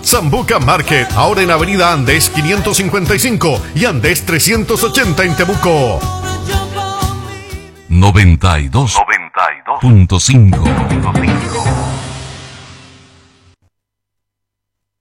Sambuca Market, ahora en Avenida Andes 555 y Andes 380 en Temuco. 92.5